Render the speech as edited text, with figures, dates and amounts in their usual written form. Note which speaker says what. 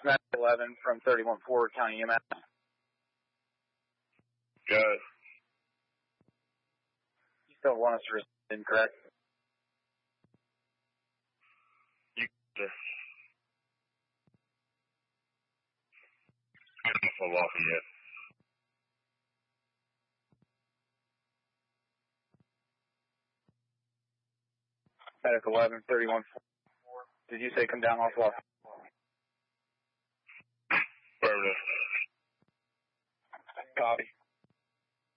Speaker 1: Matt 11 from 31 Forward County EMS.
Speaker 2: Got it.
Speaker 1: You still want us to respond, correct?
Speaker 2: You sir. I don't know if I'm off yet.
Speaker 1: Medic 11, 31 Forward. Did you say come down off Los?
Speaker 2: Affirmative.
Speaker 1: Copy.